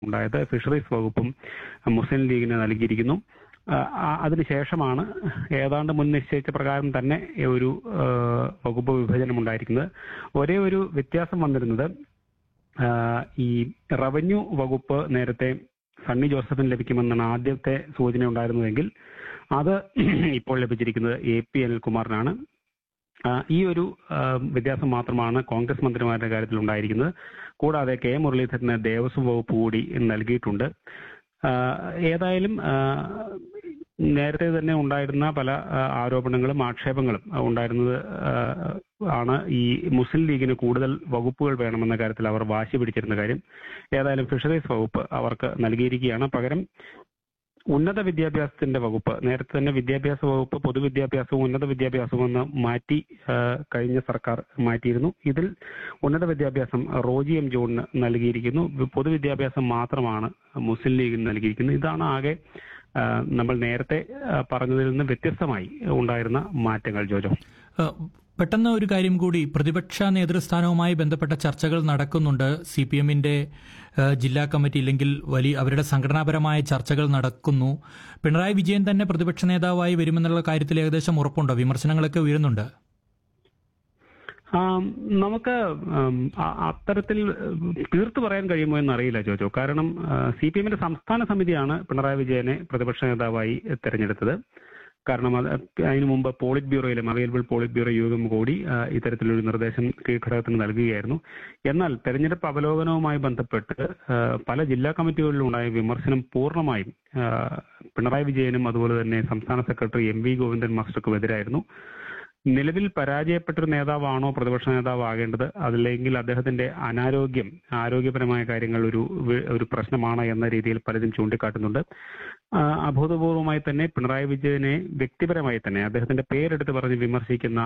ഉണ്ടായത്. ഫിഷറീസ് വകുപ്പും മുസ്ലിം ലീഗിന് നൽകിയിരിക്കുന്നു. അതിനുശേഷമാണ് ഏതാണ്ട് മുൻ നിശ്ചയിച്ച പ്രകാരം തന്നെ ഒരു വകുപ്പ് വിഭജനം ഉണ്ടായിരിക്കുന്നത്. ഒരേ ഒരു വ്യത്യാസം വന്നിരുന്നത്, ഈ റവന്യൂ വകുപ്പ് നേരത്തെ സണ്ണി ജോസഫിന് ലഭിക്കുമെന്നാണ് ആദ്യത്തെ സൂചന ഉണ്ടായിരുന്നതെങ്കിൽ അത് ഇപ്പോൾ ലഭിച്ചിരിക്കുന്നത് AP അനിൽകുമാറിനാണ്. ഈ ഒരു വ്യത്യാസം മാത്രമാണ് കോൺഗ്രസ് മന്ത്രിമാരുടെ കാര്യത്തിൽ ഉണ്ടായിരിക്കുന്നത്. കൂടാതെ K മുരളീധരന് ദേവസ്വം വകുപ്പ് കൂടി നൽകിയിട്ടുണ്ട്. ഏതായാലും നേരത്തെ തന്നെ ഉണ്ടായിരുന്ന പല ആരോപണങ്ങളും ആക്ഷേപങ്ങളും ഉണ്ടായിരുന്നത് ആണ് ഈ മുസ്ലിം ലീഗിന് കൂടുതൽ വകുപ്പുകൾ വേണമെന്ന കാര്യത്തിൽ അവർ വാശി പിടിച്ചിരുന്ന കാര്യം. ഏതായാലും ഫിഷറീസ് വകുപ്പ് അവർക്ക് നൽകിയിരിക്കുകയാണ്. പകരം ഉന്നത വിദ്യാഭ്യാസത്തിന്റെ വകുപ്പ്, നേരത്തെ തന്നെ വിദ്യാഭ്യാസ വകുപ്പ് പൊതുവിദ്യാഭ്യാസവും ഉന്നത വിദ്യാഭ്യാസവും എന്ന് മാറ്റി കഴിഞ്ഞ സർക്കാർ മാറ്റിയിരുന്നു. ഇതിൽ ഉന്നത വിദ്യാഭ്യാസം റോജി M. ജോണിന് നൽകിയിരിക്കുന്നു. പൊതുവിദ്യാഭ്യാസം മാത്രമാണ് മുസ്ലിം ലീഗിന് നൽകിയിരിക്കുന്നത്. ഇതാണ് ആകെ നമ്മൾ നേരത്തെ പറഞ്ഞതിൽ നിന്ന് വ്യത്യസ്തമായി ഉണ്ടായിരുന്ന മാറ്റങ്ങൾ. ജോജോ, പെട്ടെന്ന് ഒരു കാര്യം കൂടി, പ്രതിപക്ഷ നേതൃസ്ഥാനവുമായി ബന്ധപ്പെട്ട ചർച്ചകൾ നടക്കുന്നുണ്ട്. CPM-ന്റെ ജില്ലാ കമ്മിറ്റി ഇല്ലെങ്കിൽ അവരുടെ സംഘടനാപരമായ ചർച്ചകൾ നടക്കുന്നു. പിണറായി വിജയൻ തന്നെ പ്രതിപക്ഷ നേതാവായി വരുമെന്നുള്ള കാര്യത്തിൽ ഏകദേശം ഉറപ്പുണ്ടോ? വിമർശനങ്ങളൊക്കെ ഉയരുന്നുണ്ട്. നമുക്ക് അത്തരത്തിൽ തീർത്തു പറയാൻ കഴിയുമോ എന്നറിയില്ല ജോജോ. കാരണം CPM-ന്റെ സംസ്ഥാന സമിതിയാണ് പിണറായി വിജയനെ പ്രതിപക്ഷ നേതാവായി തെരഞ്ഞെടുത്തത്. കാരണം അതിനു മുമ്പ് പോളിറ്റ് ബ്യൂറോയിലും അവൈലബിൾ പോളിറ്റ് ബ്യൂറോ യോഗം കൂടി ഇത്തരത്തിലൊരു നിർദ്ദേശം കീഴ്ഘടകത്തിന് നൽകുകയായിരുന്നു. എന്നാൽ തെരഞ്ഞെടുപ്പ് അവലോകനവുമായി ബന്ധപ്പെട്ട് പല ജില്ലാ കമ്മിറ്റികളിലും ഉണ്ടായ വിമർശനം പൂർണ്ണമായും പിണറായി വിജയനും അതുപോലെ തന്നെ സംസ്ഥാന സെക്രട്ടറി MV ഗോവിന്ദൻ മാസ്റ്റർക്കും എതിരായിരുന്നു. നിലവിൽ പരാജയപ്പെട്ടൊരു നേതാവാണോ പ്രതിപക്ഷ നേതാവ് ആകേണ്ടത്, അതല്ലെങ്കിൽ അദ്ദേഹത്തിന്റെ ആരോഗ്യപരമായ കാര്യങ്ങൾ ഒരു പ്രശ്നമാണ് എന്ന രീതിയിൽ പലരും ചൂണ്ടിക്കാട്ടുന്നുണ്ട്. അഭൂതപൂർവമായി തന്നെ പിണറായി വിജയനെ വ്യക്തിപരമായി തന്നെ അദ്ദേഹത്തിന്റെ പേരെടുത്ത് പറഞ്ഞ് വിമർശിക്കുന്ന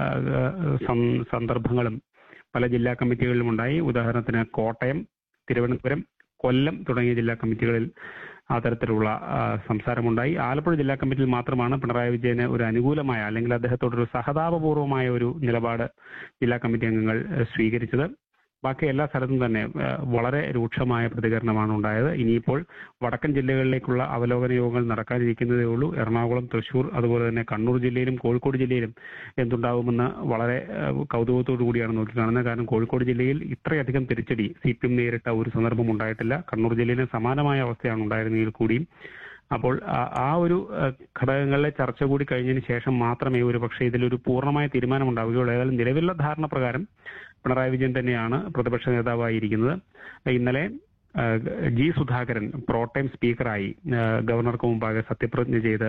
സന്ദർഭങ്ങളും പല ജില്ലാ കമ്മിറ്റികളിലും ഉണ്ടായി. ഉദാഹരണത്തിന് കോട്ടയം, തിരുവനന്തപുരം, കൊല്ലം തുടങ്ങിയ ജില്ലാ കമ്മിറ്റികളിൽ അത്തരത്തിലുള്ള സംസാരമുണ്ടായി. ആലപ്പുഴ ജില്ലാ കമ്മിറ്റിയിൽ മാത്രമാണ് പിണറായി വിജയന് ഒരു അനുകൂലമായ അല്ലെങ്കിൽ അദ്ദേഹത്തോടൊരു സഹതാപപൂർവമായ ഒരു നിലപാട് ജില്ലാ കമ്മിറ്റി അംഗങ്ങൾ സ്വീകരിച്ചത്. ബാക്കി എല്ലാ സ്ഥലത്തും തന്നെ വളരെ രൂക്ഷമായ പ്രതികരണമാണ് ഉണ്ടായത്. ഇനിയിപ്പോൾ വടക്കൻ ജില്ലകളിലേക്കുള്ള അവലോകന യോഗങ്ങൾ നടക്കാനിരിക്കുന്നതേ ഉള്ളൂ. എറണാകുളം, തൃശൂർ, അതുപോലെ തന്നെ കണ്ണൂർ ജില്ലയിലും കോഴിക്കോട് ജില്ലയിലും എന്തുണ്ടാവുമെന്ന് വളരെ കൗതുകത്തോടു കൂടിയാണ് നോക്കിക്കാണുന്നത്. കാരണം കോഴിക്കോട് ജില്ലയിൽ ഇത്രയധികം തിരിച്ചടി CPM നേരിട്ട ഒരു സന്ദർഭം ഉണ്ടായിട്ടില്ല. കണ്ണൂർ ജില്ലയിലെ സമാനമായ അവസ്ഥയാണ് ഉണ്ടായിരുന്നെങ്കിൽ കൂടിയും. അപ്പോൾ ആ ഒരു ഘടകങ്ങളിലെ ചർച്ച കൂടി കഴിഞ്ഞതിന് ശേഷം മാത്രമേ ഒരു പക്ഷേ ഇതിലൊരു പൂർണ്ണമായ തീരുമാനം ഉണ്ടാവുകയുള്ളൂ. ഏതായാലും നിലവിലുള്ള ധാരണ പ്രകാരം പിണറായി വിജയൻ തന്നെയാണ് പ്രതിപക്ഷ നേതാവായിരിക്കുന്നത്. ഇന്നലെ G. സുധാകരൻ പ്രോടൈം സ്പീക്കറായി ഗവർണർക്ക് മുമ്പാകെ സത്യപ്രതിജ്ഞ ചെയ്ത്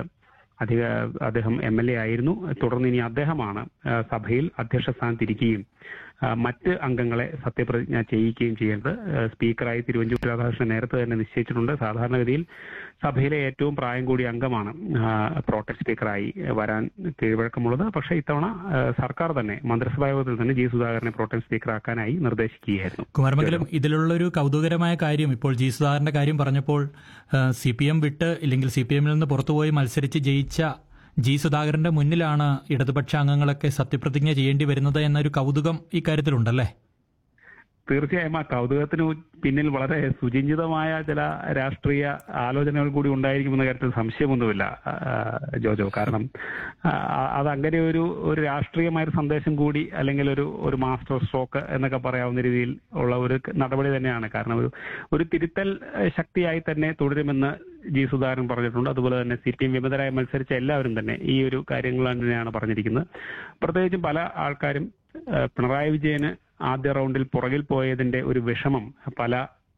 അദ്ദേഹം MLA ആയിരുന്നു. തുടർന്ന് ഇനി അദ്ദേഹമാണ് സഭയിൽ അധ്യക്ഷ സ്ഥാനത്തിരിക്കുകയും മറ്റ് അംഗങ്ങളെ സത്യപ്രതിജ്ഞ ചെയ്യിക്കുകയും ചെയ്യേണ്ടത്. സ്പീക്കറായി തിരുവഞ്ചൂർ രാധാകൃഷ്ണൻ നേരത്തെ തന്നെ നിശ്ചയിച്ചിട്ടുണ്ട്. സാധാരണഗതിയിൽ സഭയിലെ ഏറ്റവും പ്രായം കൂടിയ അംഗമാണ് പ്രോട്ടം സ്പീക്കറായി വരാൻ കീഴ്വഴക്കമുള്ളത്. പക്ഷേ ഇത്തവണ സർക്കാർ തന്നെ മന്ത്രിസഭാ യോഗത്തിൽ തന്നെ G. സുധാകരനെ പ്രോട്ടം സ്പീക്കറാക്കാനായി നിർദ്ദേശിക്കുകയായിരുന്നു. കുമാരമംഗലം, ഇതിലുള്ളൊരു കൗതുകരമായ കാര്യം, ഇപ്പോൾ G. സുധാകരന്റെ കാര്യം പറഞ്ഞപ്പോൾ CPM വിട്ട് ഇല്ലെങ്കിൽ CPM-ൽ നിന്ന് പുറത്തുപോയി മത്സരിച്ച് ജയിച്ച G. സുധാകരന്റെ മുന്നിലാണ് ഇടതുപക്ഷ അംഗങ്ങളൊക്കെ സത്യപ്രതിജ്ഞ ചെയ്യേണ്ടി വരുന്നത് എന്നൊരു കൗതുകം ഇക്കാര്യത്തിലുണ്ടല്ലേ? തീർച്ചയായും ആ കൗതുകത്തിന് പിന്നിൽ വളരെ സുചിന്തിതമായ ചില രാഷ്ട്രീയ ആലോചനകൾ കൂടി ഉണ്ടായിരിക്കുമെന്ന കാര്യത്തിൽ സംശയമൊന്നുമില്ല ജോജോ. കാരണം അതങ്ങനെ ഒരു രാഷ്ട്രീയമായൊരു സന്ദേശം കൂടി അല്ലെങ്കിൽ ഒരു മാസ്റ്റർ സ്ട്രോക്ക് എന്നൊക്കെ പറയാവുന്ന രീതിയിൽ ഉള്ള ഒരു നടപടി തന്നെയാണ്. കാരണം ഒരു തിരുത്തൽ ശക്തിയായി തന്നെ തുടരുമെന്ന് G. സുധാകരൻ പറഞ്ഞിട്ടുണ്ട്. അതുപോലെ തന്നെ CPM വിമതരായി മത്സരിച്ച എല്ലാവരും തന്നെ ഈ ഒരു കാര്യങ്ങൾ തന്നെയാണ് പറഞ്ഞിരിക്കുന്നത്. പ്രത്യേകിച്ചും പല ആൾക്കാരും പിണറായി വിജയന് ആദ്യ റൗണ്ടിൽ പുറകിൽ പോയതിന്റെ ഒരു വിഷമം പല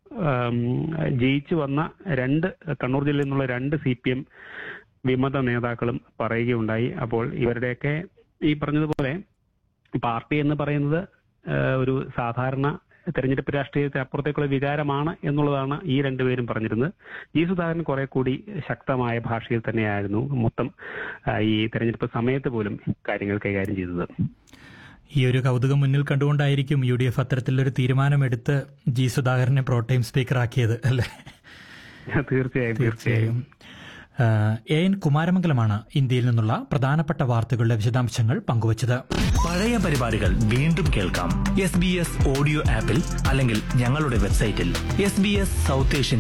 ജയിച്ചു വന്ന കണ്ണൂർ ജില്ലയിൽ നിന്നുള്ള 2 CPM വിമത നേതാക്കളും പറയുകയുണ്ടായി. അപ്പോൾ ഇവരുടെയൊക്കെ ഈ പറഞ്ഞതുപോലെ പാർട്ടി എന്ന് പറയുന്നത് ഒരു സാധാരണ തെരഞ്ഞെടുപ്പ് രാഷ്ട്രീയത്തിന് അപ്പുറത്തേക്കുള്ള വികാരമാണ് എന്നുള്ളതാണ് ഈ രണ്ടുപേരും പറഞ്ഞിരുന്നത്. G. സുധാകരൻ കുറെ കൂടി ശക്തമായ ഭാഷയിൽ തന്നെയായിരുന്നു മൊത്തം ഈ തെരഞ്ഞെടുപ്പ് സമയത്ത് പോലും കാര്യങ്ങൾ കൈകാര്യം ചെയ്തത്. ഈ ഒരു കൗതുകം മുന്നിൽ കണ്ടുകൊണ്ടായിരിക്കും UDF അത്തരത്തിലൊരു തീരുമാനമെടുത്ത് G. സുധാകരനെ പ്രോടൈം സ്പീക്കറാക്കിയത് അല്ലേ? തീർച്ചയായും. AN കുമാരമംഗലമാണ് ഇന്ത്യയിൽ നിന്നുള്ള പ്രധാനപ്പെട്ട വാർത്തകളുടെ വിശദാംശങ്ങൾ പങ്കുവച്ചത്. പഴയ പരിപാടികൾ വീണ്ടും കേൾക്കാം SBS ഓഡിയോ ആപ്പിൽ അല്ലെങ്കിൽ ഞങ്ങളുടെ വെബ്സൈറ്റിൽ SBS സൗത്ത് ഏഷ്യൻ